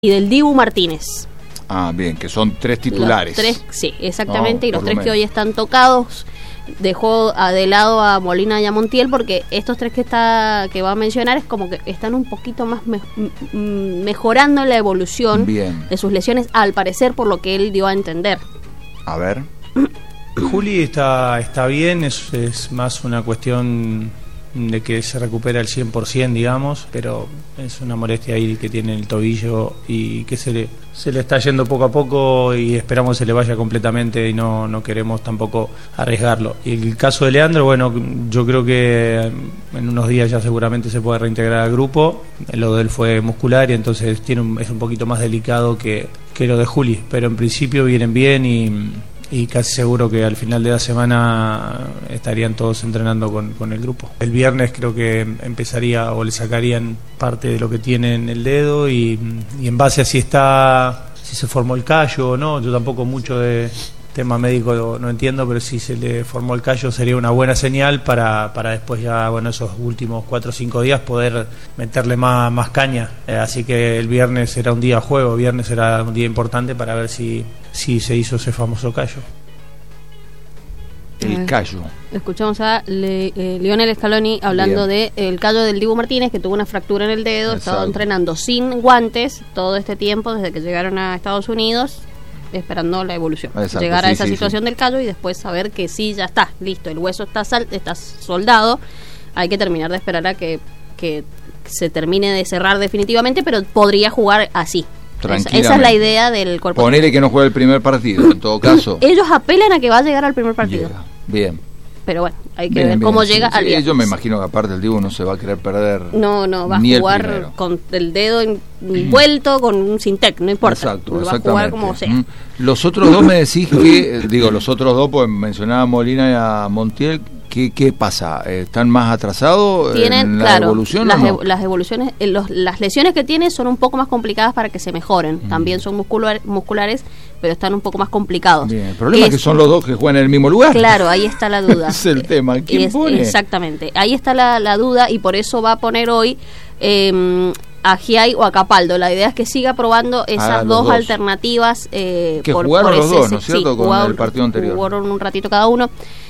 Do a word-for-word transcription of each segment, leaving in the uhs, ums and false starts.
y del Dibu Martínez. Ah, bien, que son tres titulares. Los tres, sí, exactamente, No, y los por tres lo que menos. hoy están tocados. Dejó a- de lado a Molina y a Montiel porque estos tres que está que va a mencionar es como que están un poquito más me- m- mejorando la evolución Bien. de sus lesiones, al parecer, por lo que él dio a entender. A ver. Juli está, está bien, es, es más una cuestión de que se recupera al cien por ciento, digamos, pero es una molestia ahí que tiene el tobillo y que se le, se le está yendo poco a poco y esperamos que se le vaya completamente y no, no queremos tampoco arriesgarlo. Y el caso de Leandro, bueno, yo creo que en unos días ya seguramente se puede reintegrar al grupo. Lo de él fue muscular y entonces tiene un, es un poquito más delicado que, que lo de Juli, pero en principio vienen bien y... y casi seguro que al final de la semana estarían todos entrenando con, con el grupo. El viernes creo que empezaría o le sacarían parte de lo que tiene en el dedo y, y en base a si está, si se formó el callo o no, yo tampoco mucho de tema médico no, no entiendo, pero si se le formó el callo sería una buena señal para, para después ya, bueno, esos últimos cuatro o cinco días poder meterle más, más caña. Eh, así que el viernes será un día de juego, viernes será un día importante para ver si, si se hizo ese famoso callo. El callo. Escuchamos a Le, eh, Lionel Scaloni hablando Bien. de el callo del Dibu Martínez, que tuvo una fractura en el dedo, estaba Exacto. entrenando sin guantes todo este tiempo desde que llegaron a Estados Unidos, esperando la evolución. Exacto, Llegar a sí, esa sí, situación sí. del callo y después saber que sí, ya está, listo, el hueso está, sal, está soldado, hay que terminar de esperar a que, que se termine de cerrar definitivamente, pero podría jugar así. Esa, esa es la Tranquilamente. idea del cuerpo. Ponele que no juega el primer partido, en todo caso. Ellos apelan a que va a llegar al primer partido. Llega. Bien. Pero bueno, hay que Bien, ver bien, cómo sí, llega sí, al viernes. Yo me imagino que aparte el Dibu no se va a querer perder. No, no, va ni a el jugar primero. con el dedo en- envuelto con un Sintec, no importa. Exacto, va a exactamente. jugar como sea. Mm. Los otros dos me decís que, eh, digo, los otros dos, pues mencionaba a Molina y a Montiel, ¿qué, qué pasa? ¿Están más atrasados Tienen, en la claro, evolución las, o no? ev- las evoluciones, eh, los- las lesiones que tienen son un poco más complicadas para que se mejoren. Mm. También son muscular- musculares, pero están un poco más complicados. Bien, el problema es Que que son los dos que juegan en el mismo lugar. Claro, ahí está la duda. Es el tema. ¿Quién Es- pone? Exactamente, ahí está la, la duda y por eso va a poner hoy eh, a Giai o a Capaldo. La idea es que siga probando esas Ah, los dos, dos. alternativas. Eh, Que por, jugaron por los ese- dos, ¿no es sí, cierto? Con jugaron- el partido anterior. Jugaron un ratito cada uno.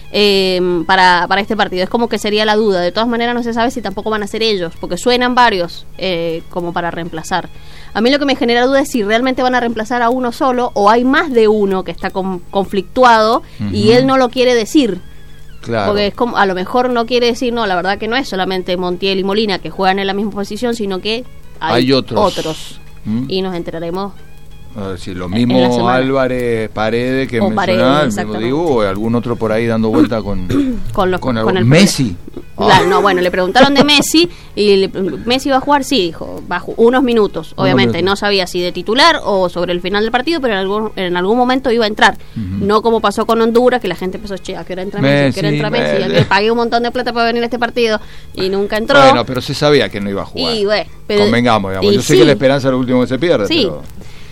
eh, para, para este partido es como que sería la duda. De todas maneras no se sabe si tampoco van a ser ellos, porque suenan varios eh, como para reemplazar. A mí lo que me genera duda es si realmente van a reemplazar a uno solo o hay más de uno que está con- conflictuado y Ujú. él no lo quiere decir. Claro. Porque es como, a lo mejor no quiere decir, no, la verdad que no es solamente Montiel y Molina que juegan en la misma posición, sino que hay, Hay otros. otros. ¿Mm? Y nos enteraremos. A ver si lo en la mismo semana. Álvarez, Paredes, que O mencionaba, Paredes, el mismo exactamente. Dibu, o algún otro por ahí dando vuelta con, Con los con, con algún- el Messi. Claro, Ah. no, bueno, le preguntaron de Messi y le- Messi va a jugar, sí, dijo, va a ju- unos minutos, Unos obviamente, minutos. no sabía si de titular o sobre el final del partido, pero en algún, en algún momento iba a entrar. Ujú. No como pasó con Honduras, que la gente empezó, che, ¿a qué hora entra Messi? ¿A qué hora Messi, entra Messi? Messi. Le pagué un montón de plata para venir a este partido y nunca entró. Bueno, pero se sabía que no iba a jugar. Y, bueno, pero- Convengamos, digamos. y Yo sé sí. que la esperanza es lo último que se pierde, Sí. pero...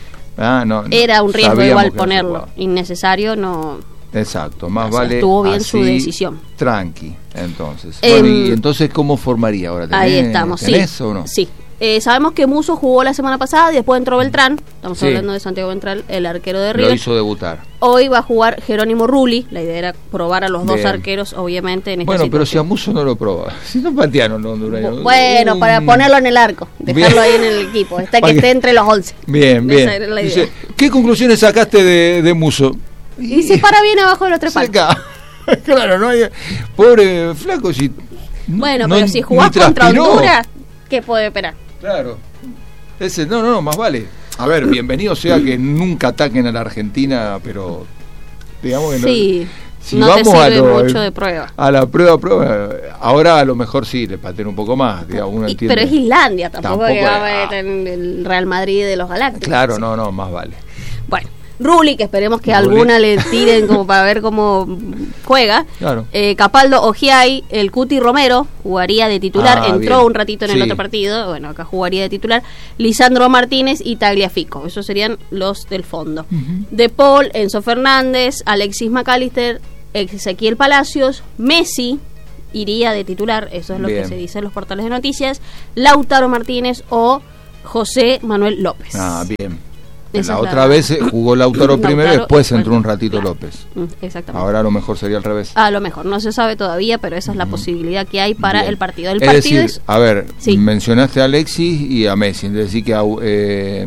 Ah, no, no, Era un riesgo sabíamos igual que no se ponerlo, jugaba. innecesario, no. Exacto, más O sea, vale estuvo bien su así, decisión. Tranqui, entonces. Em, Bueno, y entonces, ¿cómo formaría ahora? ¿Tenés, Ahí estamos, sí. ¿tenés o no? Sí. Eh, sabemos que Musso jugó la semana pasada y después entró Beltrán. Estamos Sí. hablando de Santiago Beltrán, el arquero de Lo River. hizo debutar. Hoy va a jugar Jerónimo Rulli. La idea era probar a los dos Bien. arqueros, obviamente, en esta Bueno, pero si a situación. Muso no lo proba. Si no patearon los hondureños. Bueno, Un- para ponerlo en el arco, dejarlo Bien. ahí en el equipo, hasta Pa' que que- esté entre los once. Bien, bien. Esa era la idea. Dice, ¿qué conclusiones sacaste de, de Muso? Y se para bien abajo de los tres palos. Seca. Claro, no hay... Pobre flaco, si... Bueno, no- pero si ni jugás contra transpiró. Honduras, ¿qué puede esperar? Claro. Ese, no, no, no, más vale. A ver, bienvenido sea que nunca ataquen a la Argentina, pero digamos que no- Sí, si no te vamos a, sirve lo- mucho de prueba. a la prueba, prueba, ahora a lo mejor sí, le pateen un poco más, digamos, uno Y- entiende. pero es Islandia, tampoco, Tampoco que va a es- ver en el Real Madrid de los Galácticos. Claro, Sí. no, no, más vale. Bueno, Rulli, que esperemos que Rulli. alguna le tiren como para ver cómo juega. Claro. Eh, Capaldo, Ojiai, el Cuti Romero jugaría de titular, Ah, entró bien. un ratito en el Sí. otro partido, bueno, acá jugaría de titular. Lisandro Martínez y Tagliafico, esos serían los del fondo. De Paul, Enzo Fernández, Alexis McAllister, Ezequiel Palacios, Messi iría de titular, eso es lo Bien. que se dice en los portales de noticias, Lautaro Martínez o José Manuel López. Ah, bien. Esa La es otra la- vez eh, jugó Lautaro primero, Lautaro, después y entró un después- ratito claro. López. Mm, Exactamente. Ahora a lo mejor sería al revés. A lo mejor, no se sabe todavía, pero esa es la posibilidad que hay para Bien. el partido. El es partido decir, es... a ver, Sí. mencionaste a Alexis y a Messi, es decir que a, eh,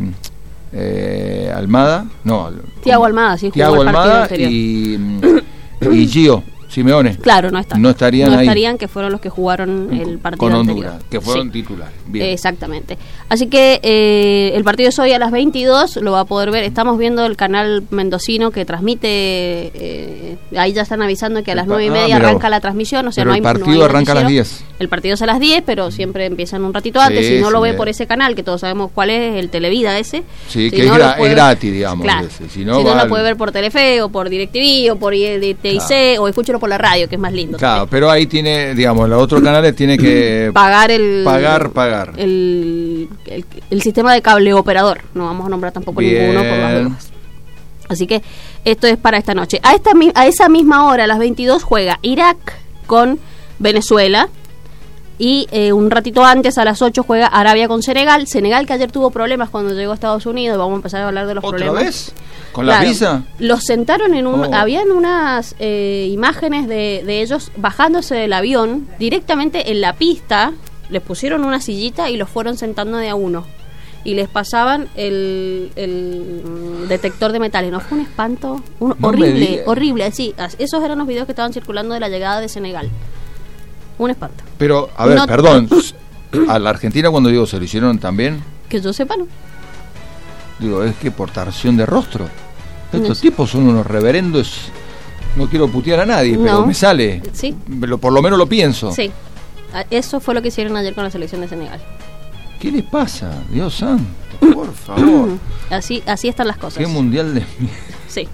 eh, Almada, no, Thiago Almada, sí, jugó Thiago el partido Almada anterior. y, y Gio Simeone. Claro, no están. No estarían No ahí. estarían, que fueron los que jugaron el partido con anterior. Honduras, que fueron Sí. titulares. Bien. Exactamente. Así que eh, el partido es hoy a las veintidós, lo va a poder ver. Estamos viendo el canal mendocino que transmite, eh, ahí ya están avisando que a las El pa- nueve y ah, media mira arranca vos. la transmisión, o sea, Pero no hay el no partido hay arranca a las noticiero. diez. El partido es a las diez, pero siempre empiezan un ratito antes. Sí, Si no lo sí, ve eh. por ese canal, que todos sabemos cuál es, el Televida ese. Sí, Si que no, es, lo gra- puede- es gratis, digamos. Claro. ese. Si Si no, no, va lo al- puede ver por Telefe o por DirecTV o por T I C o escúchelo por la radio, que es más lindo. Claro, también. pero ahí tiene, digamos, los otros canales tiene que Pagar el pagar, pagar. El, el, el sistema de cable operador. No vamos a nombrar tampoco Bien. ninguno por las dudas. Así que esto es para esta noche. A esta mi- a esa misma hora, a las veintidós, juega Irak con Venezuela. Y eh, un ratito antes, a las ocho, juega Arabia con Senegal. Senegal, que ayer tuvo problemas cuando llegó a Estados Unidos. Vamos a empezar a hablar de los ¿Otra problemas. vez? ¿Con la Claro. visa? Los sentaron en un... Oh. Habían unas eh, imágenes de, de ellos bajándose del avión directamente en la pista. Les pusieron una sillita y los fueron sentando de a uno. Y les pasaban el, el mm, detector de metales. ¿No fue un espanto? Un, No me horrible, digas. horrible. Sí, as- esos eran los videos que estaban circulando de la llegada de Senegal. Un espanto. Pero, a ver, No- perdón, a la Argentina cuando digo se lo hicieron también, Que yo sepa, ¿no? digo, es que portación de rostro. Estos No sé. tipos son unos reverendos, no quiero putear a nadie, pero No. me sale, Sí, lo- por lo menos lo pienso. sí. A- Eso fue lo que hicieron ayer con la selección de Senegal. ¿Qué les pasa? Dios santo, por favor. Así, así están las cosas. Qué mundial de... Sí.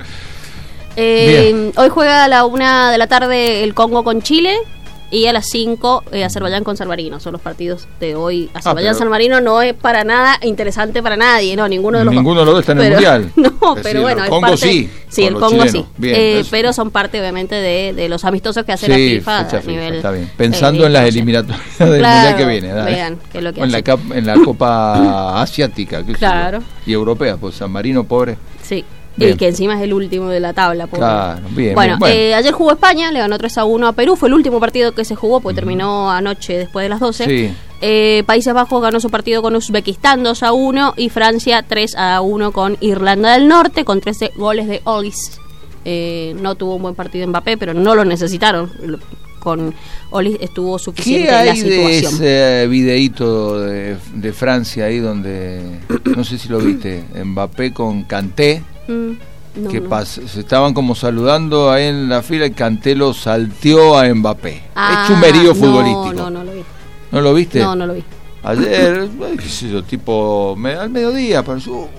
Eh, hoy juega a la una de la tarde el Congo con Chile y a las cinco eh, Azerbaiyán con San Marino. Son los partidos de hoy. Azerbaiyán pero- San Marino no es para nada interesante para nadie, no, ninguno de los Ninguno de los dos está en el Pero- mundial. No, Es decir, pero bueno, el es Congo parte- sí, Sí, con el los Congo chilenos. sí. Bien, Eh, eso. pero son parte obviamente de, de los amistosos que hace Sí, la FIFA fecha a FIFA, nivel está bien. Pensando eh, en las no sé. eliminatorias del Claro, mundial que viene. dale. vean que lo que O en, la hace. cap- en la Copa Asiática. qué sé yo. Claro. Y europea, pues San Marino, pobre. Sí. Bien. El que encima es el último de la tabla. pobre. Claro, bien, Bueno, bien, bueno. eh, ayer jugó España, le ganó tres a uno a Perú. Fue el último partido que se jugó, porque terminó anoche después de las doce. Sí. Eh, Países Bajos ganó su partido con Uzbekistán dos a uno. Y Francia tres a uno con Irlanda del Norte, con trece goles de Olis. Eh, no tuvo un buen partido Mbappé, pero no lo necesitaron. Con Olis estuvo suficiente ¿Qué la hay de situación. ese videíto de, de Francia ahí donde, no sé si lo viste, Mbappé con Kanté, Mm, no, que no. pas- se estaban como saludando ahí en la fila y Kanté lo salteó a Mbappé? Ah, es chumerío no, futbolístico. No, no lo vi. ¿No lo viste? No, no lo vi. Ayer, eh, qué sé yo, tipo, me- al mediodía apareció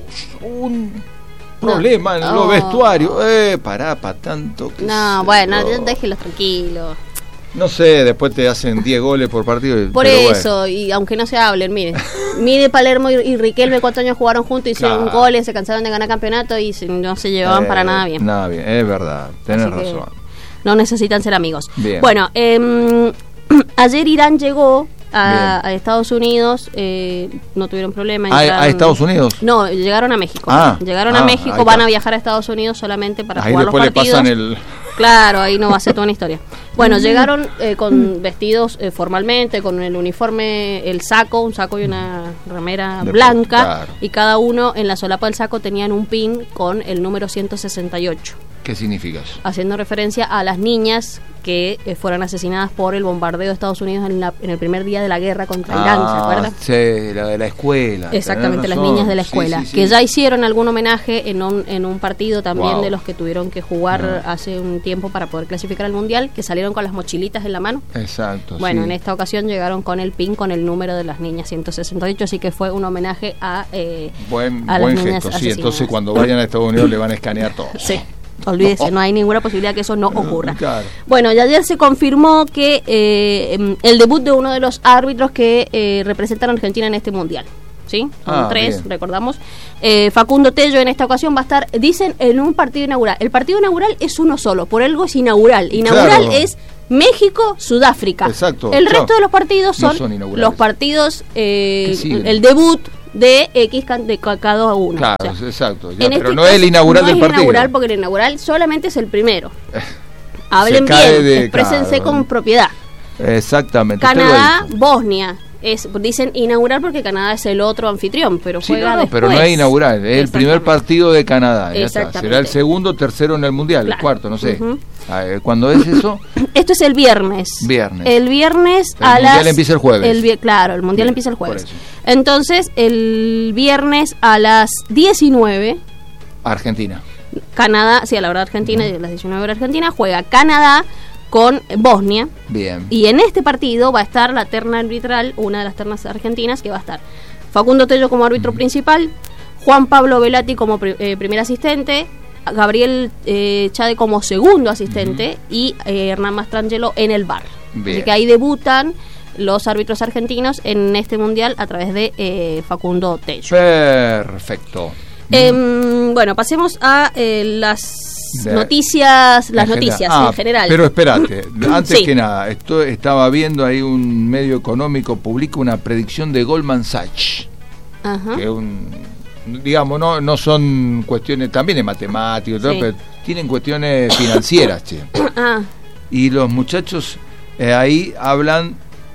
un problema en No. los Oh. vestuarios. Eh, pará, para tanto. qué No, sé bueno, yo. déjenlos tranquilos. No sé, después te hacen diez goles por partido. y- Por pero bueno. eso, y aunque no se hablen, mire. Mire Palermo y, y Riquelme, cuatro años jugaron juntos, hicieron Claro. goles, se cansaron de ganar campeonato y se- no se llevaban Eh, para nada bien. Nada bien, es verdad, tenés Así que razón. No necesitan ser amigos. Bien. Bueno, eh, ayer Irán llegó a, Bien. a Estados Unidos, eh, no tuvieron problema. ¿A, entraron- a Estados Unidos? No, llegaron a México. Ah, llegaron ah, a ahí México, van está. a viajar a Estados Unidos solamente para Ahí jugar los después le partidos. pasan el... Claro, ahí no va a ser toda una historia. Bueno, llegaron eh, con vestidos eh, formalmente, con el uniforme, el saco, un saco y una remera De- blanca, claro. y cada uno en la solapa del saco tenían un pin con el número ciento sesenta y ocho, ¿Qué significa eso? haciendo referencia a las niñas que eh, fueron asesinadas por el bombardeo de Estados Unidos en, la- en el primer día de la guerra contra Irán, ¿se acuerdan? Sí, la de la escuela. Exactamente, tenés las razón. niñas de la Sí, escuela, sí, sí. que ya hicieron algún homenaje en un, en un partido también Wow. de los que tuvieron que jugar No. hace un tiempo para poder clasificar al Mundial, que salieron con las mochilitas en la mano. Exacto. Bueno, sí. en esta ocasión llegaron con el pin con el número de las niñas ciento sesenta y ocho, así que fue un homenaje a, eh, Buen, a las buen niñas gesto, sí. asesinadas. Entonces cuando vayan a Estados Unidos le van a escanear todo. Sí, olvídese, no hay ninguna posibilidad que eso no ocurra. Claro. Bueno, y ayer se confirmó que eh, em, el debut de uno de los árbitros que eh, representan a Argentina en este mundial. ¿Sí? Son Ah, tres, bien. recordamos. Eh, Facundo Tello en esta ocasión va a estar, dicen, en un partido inaugural. El partido inaugural es uno solo, por algo es inaugural. Inaugural Claro. es México, Sudáfrica. Exacto, El claro. resto de los partidos No son, son inaugurales. los partidos, eh, Que siguen. el debut, de X can- de ca- cada uno. Claro, O sea, exacto. Ya, en pero este no es el caso, inaugural no del es partido. inaugural porque el inaugural solamente es el primero. Hablen cae bien, de- exprésense claro. con propiedad. Exactamente. usted lo Canadá, dijo. Bosnia. Es, dicen inaugural porque Canadá es el otro anfitrión, pero Sí, juega no, no, después. pero no es inaugural, es el primer Exactamente. partido de Canadá. Ya está. Exactamente. Será el segundo, tercero en el mundial, Claro. el cuarto, no sé. Ujú. Ah, eh, ¿Cuándo es eso? Esto es el viernes. Viernes. El viernes El a mundial las... empieza el jueves. el vi- claro, el mundial Bien, empieza el por jueves. eso. Entonces, el viernes a las diecinueve, Argentina. Canadá, sí, a la hora de Argentina, y a las diecinueve horas Argentina, juega Canadá con Bosnia. Bien. Y en este partido va a estar la terna arbitral, una de las ternas argentinas, que va a estar Facundo Tello como árbitro principal, Juan Pablo Velati como pri- eh, primer asistente, Gabriel eh, Chade como segundo asistente y eh, Hernán Mastrangelo en el V A R. Bien. Así que ahí debutan los árbitros argentinos en este mundial a través de eh, Facundo Tello. Perfecto. Em, bueno, pasemos a eh, las De- noticias, las En general. noticias Ah, en general. Pero espérate, antes Sí. que nada, esto estaba viendo ahí un medio económico publica una predicción de Goldman Sachs, Ajá. que es un, digamos, no no son cuestiones, también es matemático, y todo, Sí. pero tienen cuestiones financieras, che. Ah, Y los muchachos eh, ahí hablan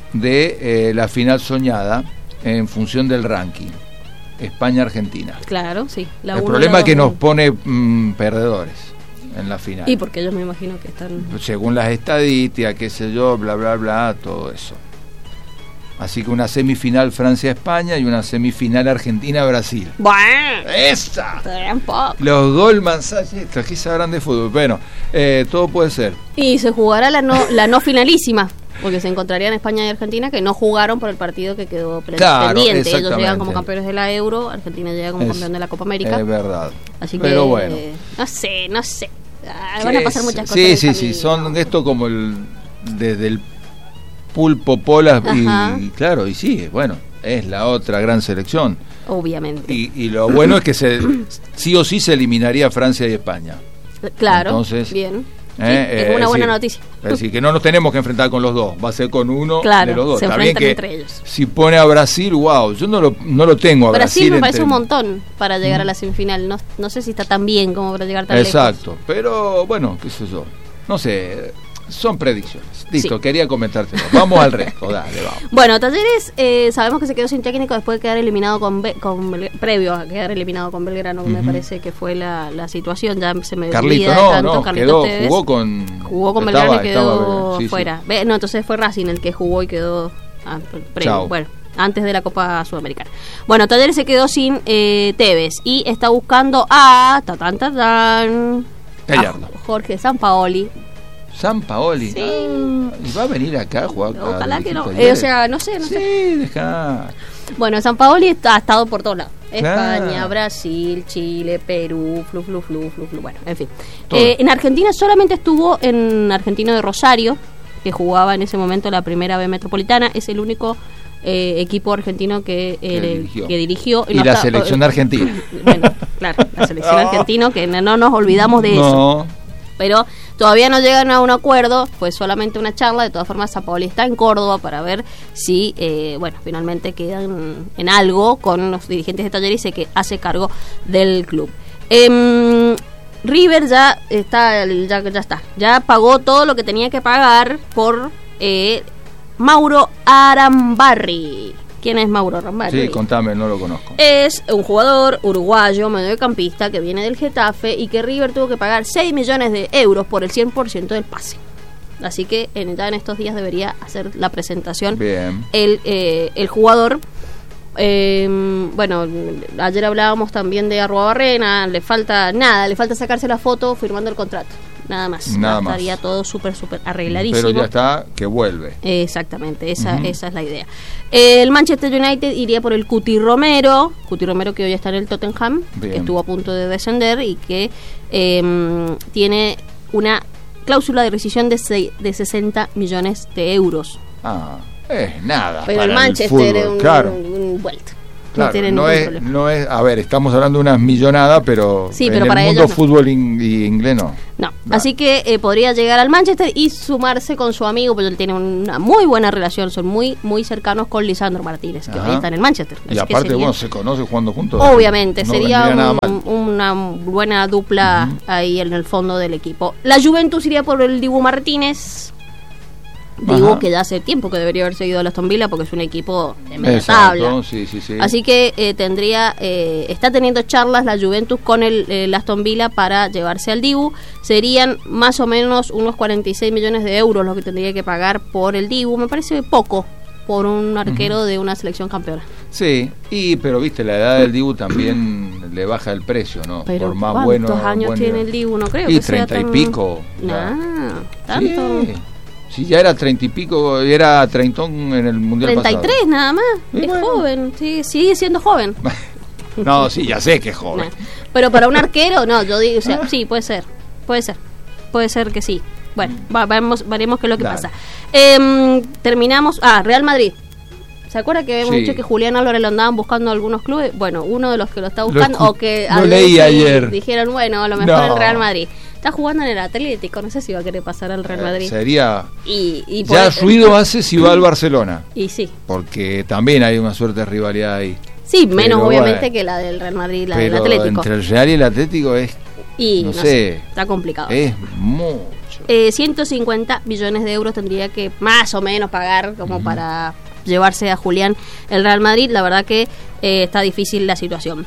de eh, la final soñada en función del ranking. España-Argentina. claro, sí. La El uno, problema la es que dos, nos pone mm, perdedores en la final. Y porque yo me imagino que están... Según las estadísticas, qué sé yo, bla, bla, bla, todo eso. Así que una semifinal Francia-España y una semifinal Argentina-Brasil. Bueno, ¡Esa! tampoco. Los Goldman Sachs, estos que sabrán de fútbol. Bueno, eh, todo puede ser. Y se jugará la no, la no finalísima, porque se encontrarían España y Argentina que no jugaron por el partido que quedó pre- Claro, pendiente. Ellos exactamente. llegan como campeones de la Euro, Argentina llega como Es- campeón de la Copa América. Es verdad. Así que, Pero bueno. eh, no sé, no sé. Ah, van a pasar Sí, muchas cosas. Sí, en el sí, sí. camino. Son esto como el. Desde el pulpo polas. Ajá. Y claro, y sí, bueno, es la otra gran selección. Obviamente. Y, y lo bueno es que se, sí o sí se eliminaría Francia y España. Claro, Entonces, bien. Sí, ¿eh? es Eh, una buena decir- noticia. Es decir, que no nos tenemos que enfrentar con los dos, va a ser con uno Claro, de los dos. se Está bien enfrentan que entre ellos. si pone a Brasil, wow, yo no lo, no lo tengo a Brasil. Brasil me parece entre- un montón para llegar a la semifinal. No, no sé si está tan bien como para llegar tan lejos. Exacto, pero bueno, qué sé yo. No sé, son predicciones. Listo, Sí. quería comentártelo. Vamos al resto, dale, vamos. Bueno, Talleres eh, sabemos que se quedó sin técnico después de quedar eliminado con, Be- con Bel- previo a quedar eliminado con Belgrano, me Ujú. parece que fue la, la situación. Ya se me Carlito, olvida de no, tanto. no, Carlitos quedó, Tevez jugó con... jugó con estaba- Belgrano y quedó estaba- sí, sí. fuera. Ve, no, entonces fue Racing el que jugó y quedó ah, previo. Chao. Bueno, antes de la Copa Sudamericana. Bueno, Talleres se quedó sin eh, Tevez y está buscando a tatán tatán Gallardo. a Jorge Sampaoli. San Paoli. Sí. Ah, ¿y va a venir acá a jugar? a Ojalá que dirigir no. Talleres? Eh, o sea, no sé, no sé. Sí, deja. Bueno, Sampaoli está- ha estado por todos lados. Claro. España, Brasil, Chile, Perú, flu, flu, flu, flu, flu. Bueno, en fin. Todo. Eh, en Argentina solamente estuvo en Argentino de Rosario, que jugaba en ese momento la primera B Metropolitana. Es el único eh, equipo argentino que, eh, dirigió. que dirigió. Y no la está- selección eh, argentina. Bueno, claro, la selección No. argentina, que no, no nos olvidamos de eso. No, Pero todavía no llegan a un acuerdo, fue solamente una charla. De todas formas, Sampaoli está en Córdoba para ver si, eh, bueno, finalmente quedan en algo con los dirigentes de Talleres y se que hace cargo del club. Em, River ya está, ya, ya está, ya pagó todo lo que tenía que pagar por eh, Mauro Arambarri. ¿Quién es Mauro Arambarri? sí, contame, no lo conozco. Es un jugador uruguayo, mediocampista, que viene del Getafe y que River tuvo que pagar seis millones de euros por el cien por ciento del pase. Así que en, ya en estos días debería hacer la presentación Bien. el, eh, el jugador. Eh, bueno, ayer hablábamos también de Arrua Barrena, le falta nada, le falta sacarse la foto firmando el contrato. Nada más. Nada Ya más. estaría todo súper, súper arregladísimo. Pero ya está, que vuelve. Exactamente, esa, Ujú. esa es la idea. El Manchester United iría por el Cuti Romero, Cuti Romero que hoy está en el Tottenham, Bien. que estuvo a punto de descender y que eh, tiene una cláusula de rescisión de, se- de sesenta millones de euros. Ah, es nada. Pero para el Manchester fútbol, es un, claro. un- un vuelto. Claro, no tienen no ningún es, problema. no es, a ver, estamos hablando de unas millonadas, pero, Sí, en pero el para mundo ellos no. fútbol in- y inglés no. No, Nah. así que eh, podría llegar al Manchester y sumarse con su amigo, porque él tiene una muy buena relación, son muy muy cercanos con Lisandro Martínez, que Ajá. hoy está en el Manchester. Y Así que aparte, sería- bueno, se conoce jugando juntos. Obviamente, no sería vendría nada un- mal. una buena dupla ahí en el fondo del equipo. La Juventus iría por el Dibu Martínez. Dibu, Ajá. que ya hace tiempo que debería haber seguido al Aston Villa porque es un equipo de media Exacto, tabla. sí, sí, sí. Así que eh, tendría, eh, está teniendo charlas la Juventus con el, el Aston Villa para llevarse al Dibu. Serían más o menos unos cuarenta y seis millones de euros lo que tendría que pagar por el Dibu. Me parece poco por un arquero uh-huh. de una selección campeona. Sí, y pero viste, la edad del Dibu también le baja el precio, ¿no? Pero por más ¿cuántos bueno, años bueno, tiene el Dibu? No creo y que sea treinta y tan... pico. Nah, tanto. Sí. Sí, ya era treinta y pico, era treintón en el mundial treinta y tres pasado. nada más, Y es bueno. joven, sí, sigue siendo joven. No, sí, ya sé que es joven. Nah. Pero para un arquero, no, yo digo, o sea, sí, puede ser, puede ser, puede ser que sí. Bueno, va, vamos, veremos qué es lo que Dale. pasa. Eh, terminamos, ah, Real Madrid. ¿Se acuerda que habíamos Sí. dicho que Julián Álvarez lo andaban buscando algunos clubes? Bueno, uno de los que lo está buscando, escu- o que lo al leí veces ayer. dijeron, bueno, a lo mejor No. el Real Madrid. Está jugando en el Atlético, no sé si va a querer pasar al Real Madrid. Eh, sería. Y, y Ya por- ruido hace si va al Barcelona. Y sí. Porque también hay una suerte de rivalidad ahí. Sí, menos Pero obviamente bueno. que la del Real Madrid y la Pero del Atlético. entre el Real y el Atlético es, Y no no, sé. sé, está complicado. es mucho. Eh, ciento cincuenta millones de euros tendría que más o menos pagar como uh-huh. para llevarse a Julián el Real Madrid. La verdad que eh, está difícil la situación.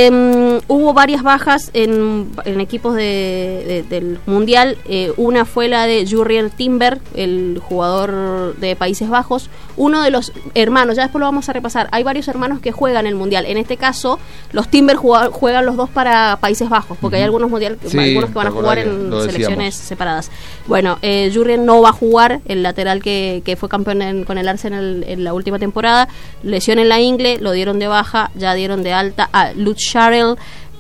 Eh, hubo varias bajas en, en equipos de, de, del Mundial. Eh, una fue la de Jurriel Timber, el jugador de Países Bajos. Uno de los hermanos, ya después lo vamos a repasar. Hay varios hermanos que juegan el Mundial. En este caso, los Timber juega, juegan los dos para Países Bajos, porque uh-huh. hay algunos mundial, sí, algunos que van a jugar que en lo selecciones decíamos. separadas. Bueno, eh, Jurriel no va a jugar, el lateral que, que fue campeón en, con el Arsenal en la última temporada. Lesión en la ingle, lo dieron de baja, ya dieron de alta a Lucharel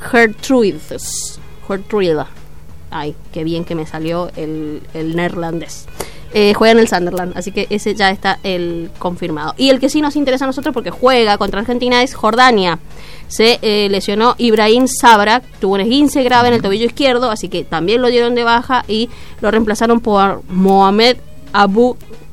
Gertruides. Gertruida. Ay, qué bien que me salió el, el neerlandés. Eh, juega en el Sunderland, así que ese ya está el confirmado. Y el que sí nos interesa a nosotros porque juega contra Argentina es Jordania. Se eh, lesionó Ibrahim Sabra, tuvo un esguince grave en el tobillo izquierdo, así que también lo dieron de baja y lo reemplazaron por Mohamed Abu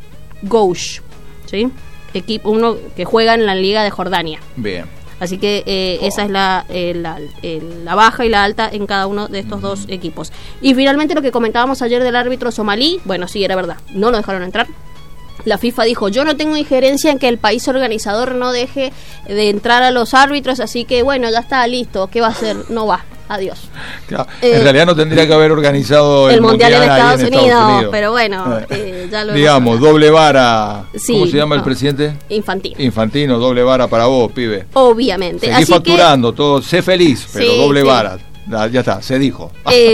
Goush, ¿sí? Equipo uno que juega en la Liga de Jordania. Bien. Así que eh, oh. esa es la, eh, la, eh, la baja y la alta en cada uno de estos uh-huh. dos equipos. Y finalmente lo que comentábamos ayer del árbitro somalí, bueno, sí, era verdad, no lo dejaron entrar. La FIFA dijo, yo no tengo injerencia en que el país organizador no deje de entrar a los árbitros, así que bueno, ya está listo, ¿qué va a hacer? No va, adiós. Claro, eh, en realidad no tendría que haber organizado el, el Mundial, mundial en, Estados, en Unidos, Estados Unidos, pero bueno, eh, ya lo digamos, doble vara, sí, ¿cómo se llama no. el presidente? Infantino. Infantino, doble vara para vos, pibe. Obviamente. Seguí así facturando, que, todo, sé feliz, pero sí, doble sí. vara. Ya está, se dijo.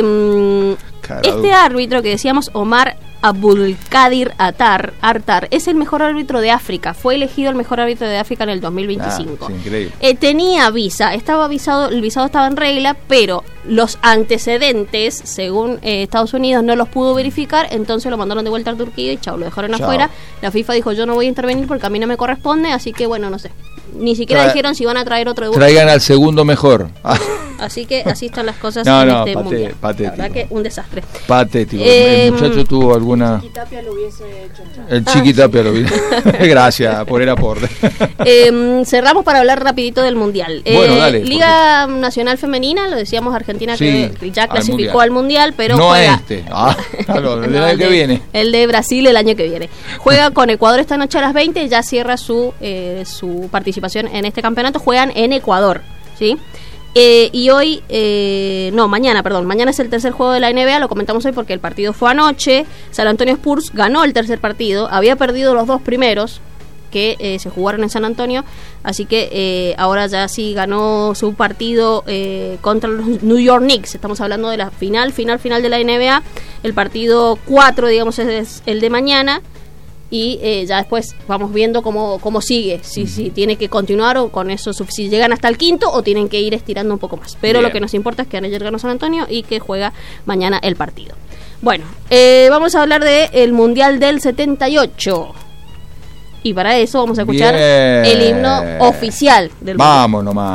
Eh, este árbitro que decíamos, Omar Abdulkadir Atar, Artar, es el mejor árbitro de África. Fue elegido el mejor árbitro de África en el dos mil veinticinco. Ah, sí, increíble. Eh, tenía visa, estaba avisado, el visado estaba en regla, pero los antecedentes, según eh, Estados Unidos, no los pudo verificar, entonces lo mandaron de vuelta a Turquía y chao, lo dejaron chao. afuera. La FIFA dijo, yo no voy a intervenir porque a mí no me corresponde, así que bueno, no sé. Ni siquiera Tra- dijeron si van a traer otro de vuelta. Traigan al segundo mejor. Así que así están las cosas no, en no, este paté, mundial. Patético. La verdad que un desastre. Patético. Eh, el muchacho tuvo alguna... El Chiquitapia lo hubiese hecho. El Chiquitapia ah, sí. lo hubiese Gracias por el aporte. eh, cerramos para hablar rapidito del mundial. Bueno, eh, dale. Liga porque... Nacional Femenina, lo decíamos Argentina sí, que ya clasificó al mundial, al mundial pero no juega... este. Ah, no, el no, año el que de, viene. El de Brasil el año que viene. Juega con Ecuador esta noche a las veinte, ya cierra su eh, su participación en este campeonato. Juegan en Ecuador, ¿sí? Eh, y hoy, eh, no, mañana, perdón, mañana es el tercer juego de la N B A, lo comentamos hoy porque el partido fue anoche. San Antonio Spurs ganó el tercer partido, había perdido los dos primeros que eh, se jugaron en San Antonio, así que eh, ahora ya sí ganó su partido eh, contra los New York Knicks. Estamos hablando de la final, final, final de la N B A. El partido cuatro, digamos, es el de mañana. Y eh, ya después vamos viendo cómo, cómo sigue, si, si tiene que continuar o con eso, si llegan hasta el quinto o tienen que ir estirando un poco más. Pero Bien. Lo que nos importa es que ayer ganó San Antonio y que juega mañana el partido. Bueno, eh, vamos a hablar del Mundial del setenta y ocho. Y para eso vamos a escuchar Bien. el himno oficial del Vamos nomás.